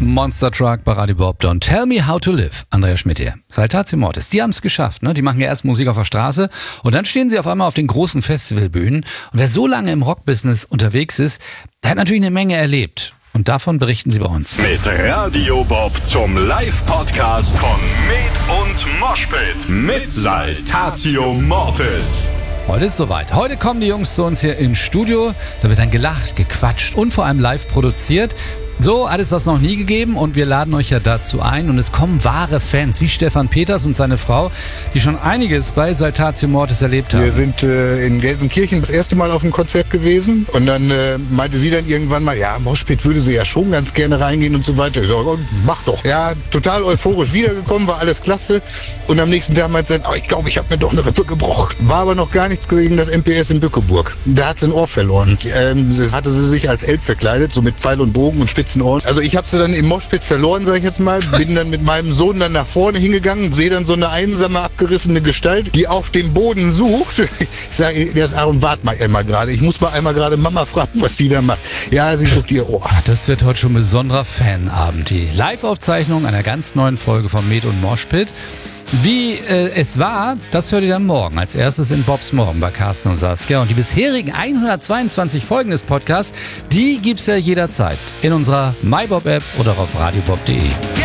Monster Truck bei Radio Bob. Don't tell me how to live. Andrea Schmidt hier. Saltatio Mortis. Die haben es geschafft. Ne? Die machen ja erst Musik auf der Straße und dann stehen sie auf einmal auf den großen Festivalbühnen. Und wer so lange im Rockbusiness unterwegs ist, der hat natürlich eine Menge erlebt. Und davon berichten sie bei uns. Mit Radio Bob zum Live-Podcast von Med und Moshpit mit Saltatio Mortis. Heute ist soweit. Heute kommen die Jungs zu uns hier ins Studio. Da wird dann gelacht, gequatscht und vor allem live produziert. So hat es das noch nie gegeben und wir laden euch ja dazu ein. Und es kommen wahre Fans wie Stefan Peters und seine Frau, die schon einiges bei Saltatio Mortis erlebt haben. Wir sind in Gelsenkirchen das erste Mal auf einem Konzert gewesen und dann meinte sie dann irgendwann mal, ja, Moshpit würde sie ja schon ganz gerne reingehen und so weiter. Ich so, oh, mach doch. Ja, total euphorisch wiedergekommen, war alles klasse. Und am nächsten Tag meinte sie, oh, ich glaube, ich habe mir doch eine Rippe gebrochen. War aber noch gar nichts gegen das MPS in Bückeburg. Da hat sie ein Ohr verloren. Hatte sie sich als Elb verkleidet, so mit Pfeil und Bogen und spitzen Ohren. Also ich habe sie dann im Moshpit verloren, sage ich jetzt mal. Bin dann mit meinem Sohn dann nach vorne hingegangen, sehe dann so eine einsame, abgerissene Gestalt, die auf dem Boden sucht. Ich sage, der ist Aaron, wart mal einmal gerade. Ich muss mal einmal gerade Mama fragen, was die da macht. Ja, sie sucht ihr Ohr. Das wird heute schon ein besonderer Fanabend. Die Live-Aufzeichnung einer ganz neuen Folge von Med und Moshpit. Wie es war, das hört ihr dann morgen. Als erstes in Bobs Morgen bei Carsten und Saskia. Und die bisherigen 122 Folgen des Podcasts, die gibt's ja jederzeit in unserer MyBob-App oder auf radiobob.de.